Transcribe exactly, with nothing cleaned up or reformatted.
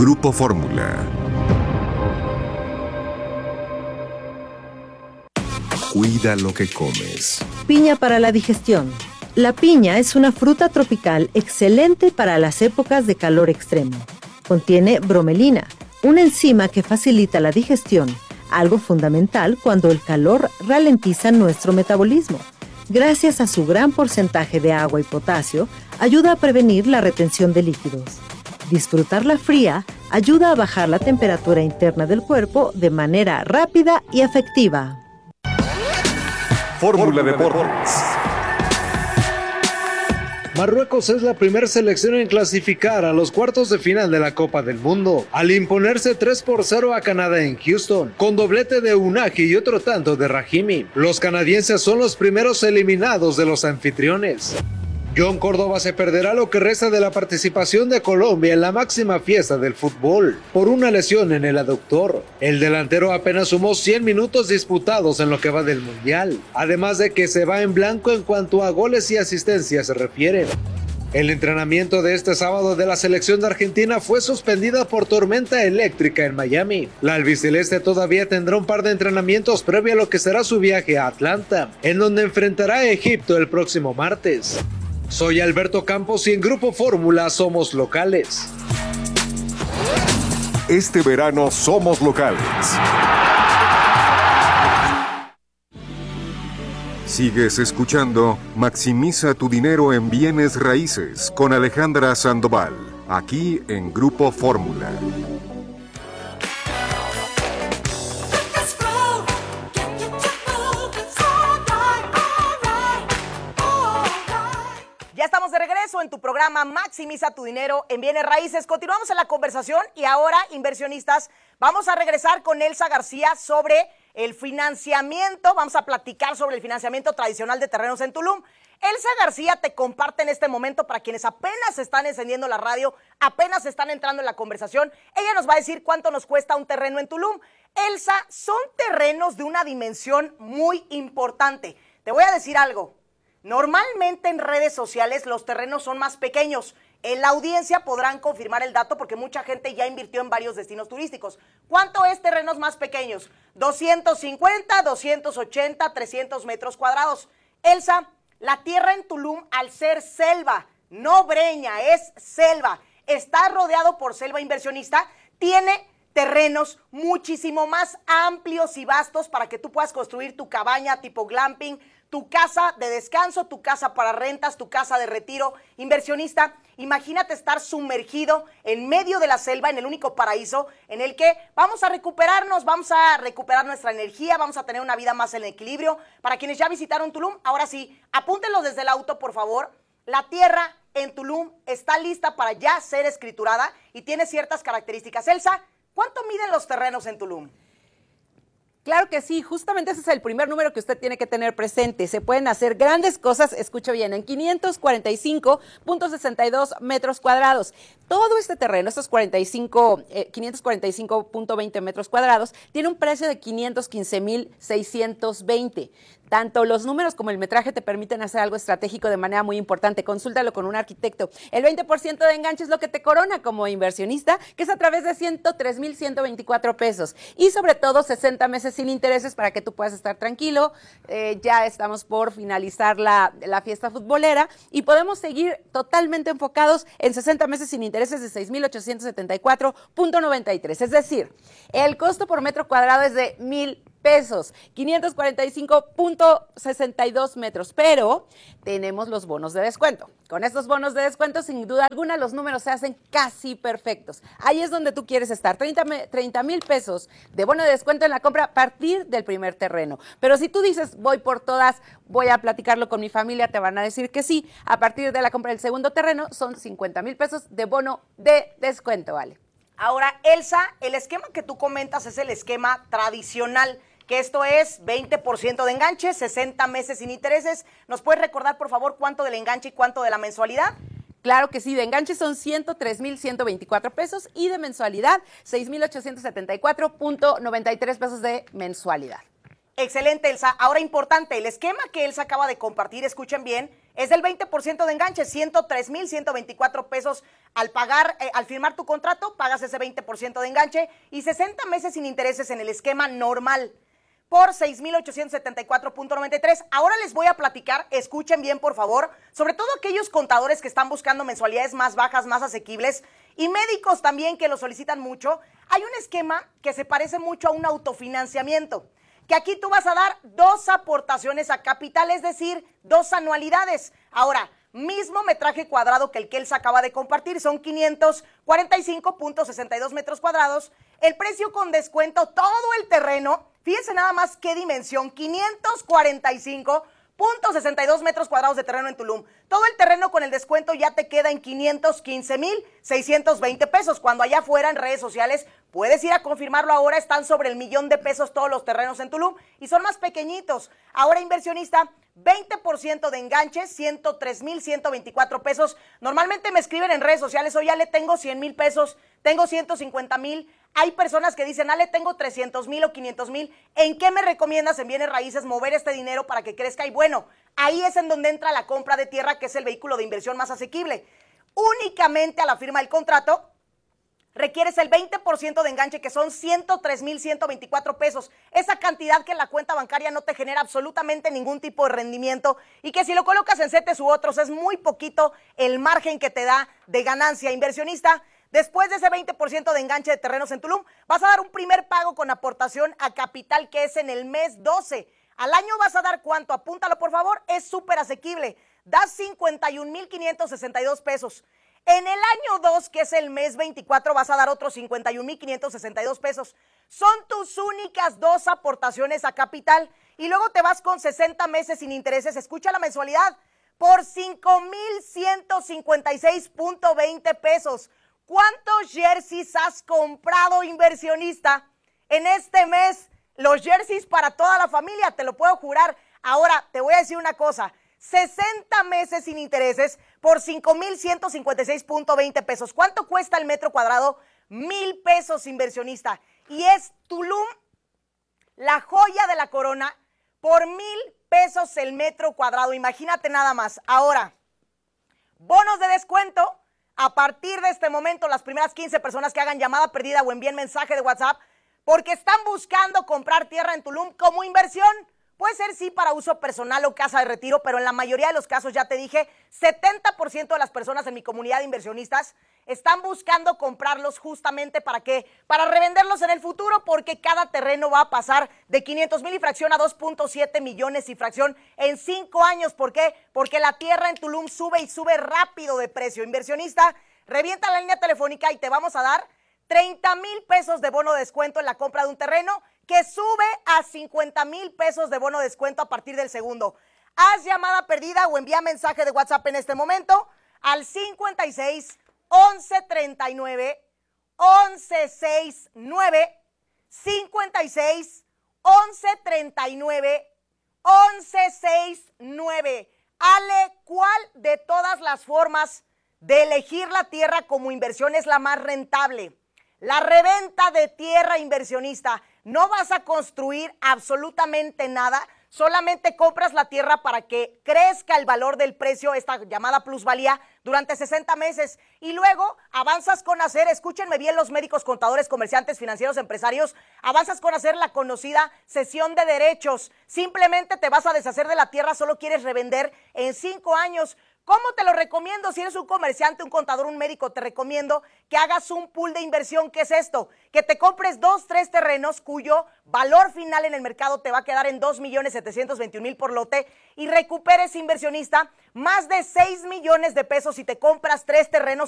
Grupo Fórmula. Cuida lo que comes. Piña para la digestión. La piña es una fruta tropical excelente para las épocas de calor extremo. Contiene bromelina, una enzima que facilita la digestión, algo fundamental cuando el calor ralentiza nuestro metabolismo. Gracias a su gran porcentaje de agua y potasio, ayuda a prevenir la retención de líquidos. Disfrutarla fría ayuda a bajar la temperatura interna del cuerpo de manera rápida y efectiva. Fórmula Deportes. Marruecos es la primera selección en clasificar a los cuartos de final de la Copa del Mundo, al imponerse tres por cero a Canadá en Houston, con doblete de Unagi y otro tanto de Rahimi. Los canadienses son los primeros eliminados de los anfitriones. John Córdoba se perderá lo que resta de la participación de Colombia en la máxima fiesta del fútbol, por una lesión en el aductor. El delantero apenas sumó cien minutos disputados en lo que va del Mundial, además de que se va en blanco en cuanto a goles y asistencias se refiere. El entrenamiento de este sábado de la selección de Argentina fue suspendida por tormenta eléctrica en Miami. La albiceleste todavía tendrá un par de entrenamientos previo a lo que será su viaje a Atlanta, en donde enfrentará a Egipto el próximo martes. Soy Alberto Campos y en Grupo Fórmula somos locales. Este verano somos locales. Sigues escuchando Maximiza tu dinero en bienes raíces con Alejandra Sandoval, aquí en Grupo Fórmula. Ya estamos de regreso en tu programa Maximiza tu dinero en bienes raíces. Continuamos en la conversación y ahora, inversionistas, vamos a regresar con Elsa García sobre el financiamiento. Vamos a platicar sobre el financiamiento tradicional de terrenos en Tulum. Elsa García te comparte en este momento, para quienes apenas están encendiendo la radio, apenas están entrando en la conversación, ella nos va a decir cuánto nos cuesta un terreno en Tulum. Elsa, son terrenos de una dimensión muy importante. Te voy a decir algo. Normalmente en redes sociales los terrenos son más pequeños. En la audiencia podrán confirmar el dato porque mucha gente ya invirtió en varios destinos turísticos. ¿Cuánto es terrenos más pequeños? doscientos cincuenta, doscientos ochenta, trescientos metros cuadrados. Elsa, la tierra en Tulum, al ser selva, no breña, es selva, está rodeado por selva inversionista, tiene terrenos muchísimo más amplios y vastos para que tú puedas construir tu cabaña tipo glamping, tu casa de descanso, tu casa para rentas, tu casa de retiro. Inversionista, imagínate estar sumergido en medio de la selva, en el único paraíso en el que vamos a recuperarnos, vamos a recuperar nuestra energía, vamos a tener una vida más en equilibrio. Para quienes ya visitaron Tulum, ahora sí, apúntenlo desde el auto, por favor. La tierra en Tulum está lista para ya ser escriturada y tiene ciertas características. Elsa, ¿cuánto miden los terrenos en Tulum? Claro que sí, justamente ese es el primer número que usted tiene que tener presente. Se pueden hacer grandes cosas, escuche bien, en quinientos cuarenta y cinco punto sesenta y dos metros cuadrados. Todo este terreno, estos cuarenta y cinco, eh, quinientos cuarenta y cinco punto veinte metros cuadrados, tiene un precio de quinientos quince mil seiscientos veinte. Tanto los números como el metraje te permiten hacer algo estratégico de manera muy importante. Consúltalo con un arquitecto. El veinte por ciento de enganche es lo que te corona como inversionista, que es a través de ciento tres mil ciento veinticuatro pesos. Y sobre todo sesenta meses sin intereses para que tú puedas estar tranquilo. Eh, ya estamos por finalizar la, la fiesta futbolera y podemos seguir totalmente enfocados en sesenta meses sin intereses de seis mil ochocientos setenta y cuatro punto noventa y tres. Es decir, el costo por metro cuadrado es de mil pesos, quinientos cuarenta y cinco punto sesenta y dos metros, pero tenemos los bonos de descuento. Con estos bonos de descuento, sin duda alguna, los números se hacen casi perfectos. Ahí es donde tú quieres estar, treinta mil pesos de bono de descuento en la compra a partir del primer terreno. Pero si tú dices, voy por todas, voy a platicarlo con mi familia, te van a decir que sí. A partir de la compra del segundo terreno, son cincuenta mil pesos de bono de descuento, ¿vale? Ahora, Elsa, el esquema que tú comentas es el esquema tradicional, que esto es veinte por ciento de enganche, sesenta meses sin intereses. ¿Nos puedes recordar, por favor, cuánto del enganche y cuánto de la mensualidad? Claro que sí, de enganche son ciento tres mil ciento veinticuatro pesos y de mensualidad seis mil ochocientos setenta y cuatro punto noventa y tres pesos de mensualidad. Excelente, Elsa. Ahora importante, el esquema que Elsa acaba de compartir, escuchen bien, es del veinte por ciento de enganche, ciento tres mil ciento veinticuatro pesos al pagar, eh, al firmar tu contrato, pagas ese veinte por ciento de enganche y sesenta meses sin intereses en el esquema normal por seis mil ochocientos setenta y cuatro punto noventa y tres. Ahora les voy a platicar, escuchen bien por favor, sobre todo aquellos contadores que están buscando mensualidades más bajas, más asequibles y médicos también que lo solicitan mucho. Hay un esquema que se parece mucho a un autofinanciamiento, que aquí tú vas a dar dos aportaciones a capital, es decir, dos anualidades. Ahora, mismo metraje cuadrado que el que Elsa acaba de compartir, son quinientos cuarenta y cinco punto sesenta y dos metros cuadrados. El precio con descuento, todo el terreno, fíjense nada más qué dimensión, quinientos cuarenta y cinco punto sesenta y dos metros cuadrados de terreno en Tulum. Todo el terreno con el descuento ya te queda en quinientos quince mil seiscientos veinte pesos. Cuando allá afuera en redes sociales puedes ir a confirmarlo ahora, están sobre el millón de pesos todos los terrenos en Tulum y son más pequeñitos. Ahora inversionista, veinte por ciento de enganche, ciento tres mil ciento veinticuatro pesos. Normalmente me escriben en redes sociales, oye, Ale, tengo cien mil pesos, tengo ciento cincuenta mil. Hay personas que dicen, Ale, tengo trescientos mil o quinientos mil. ¿En qué me recomiendas en bienes raíces mover este dinero para que crezca? Y bueno, ahí es en donde entra la compra de tierra, que es el vehículo de inversión más asequible. Únicamente a la firma del contrato requieres el veinte por ciento de enganche, que son ciento tres mil ciento veinticuatro pesos. Esa cantidad que en la cuenta bancaria no te genera absolutamente ningún tipo de rendimiento y que si lo colocas en CETES u otros es muy poquito el margen que te da de ganancia. Inversionista, después de ese veinte por ciento de enganche de terrenos en Tulum, vas a dar un primer pago con aportación a capital, que es en el mes doce. Al año vas a dar ¿cuánto? Apúntalo por favor, es súper asequible. Das cincuenta y un mil quinientos sesenta y dos pesos. En el año dos, que es el mes veinticuatro, vas a dar otros cincuenta y un mil quinientos sesenta y dos pesos. Son tus únicas dos aportaciones a capital y luego te vas con sesenta meses sin intereses. Escucha la mensualidad por cinco mil ciento cincuenta y seis punto veinte pesos. ¿Cuántos jerseys has comprado, inversionista, en este mes? Los jerseys para toda la familia, te lo puedo jurar. Ahora, te voy a decir una cosa. sesenta meses sin intereses por cinco mil ciento cincuenta y seis punto veinte pesos. ¿Cuánto cuesta el metro cuadrado? Mil pesos, inversionista. Y es Tulum, la joya de la corona, por mil pesos el metro cuadrado. Imagínate nada más. Ahora, bonos de descuento. A partir de este momento, las primeras quince personas que hagan llamada perdida o envíen mensaje de WhatsApp porque están buscando comprar tierra en Tulum como inversión. Puede ser sí para uso personal o casa de retiro, pero en la mayoría de los casos, ya te dije, setenta por ciento de las personas en mi comunidad de inversionistas están buscando comprarlos justamente ¿para qué? Para revenderlos en el futuro, porque cada terreno va a pasar de quinientos mil y fracción a dos punto siete millones y fracción en cinco años. ¿Por qué? Porque la tierra en Tulum sube y sube rápido de precio. Inversionista, revienta la línea telefónica y te vamos a dar treinta mil pesos de bono de descuento en la compra de un terreno, que sube a cincuenta mil pesos de bono de descuento a partir del segundo. Haz llamada perdida o envía mensaje de WhatsApp en este momento al cincuenta y seis, once treinta y nueve, once sesenta y nueve, cincuenta y seis, once treinta y nueve, once sesenta y nueve. Ale, ¿cuál de todas las formas de elegir la tierra como inversión es la más rentable? La reventa de tierra, inversionista. No vas a construir absolutamente nada, solamente compras la tierra para que crezca el valor del precio, esta llamada plusvalía, durante sesenta meses. Y luego avanzas con hacer, escúchenme bien los médicos, contadores, comerciantes, financieros, empresarios, avanzas con hacer la conocida cesión de derechos. Simplemente te vas a deshacer de la tierra, solo quieres revender en cinco años. ¿Cómo te lo recomiendo? Si eres un comerciante, un contador, un médico, te recomiendo que hagas un pool de inversión. ¿Qué es esto? Que te compres dos, tres terrenos cuyo valor final en el mercado te va a quedar en dos millones setecientos veintiún mil por lote y recuperes, inversionista, más de seis millones de pesos si te compras tres terrenos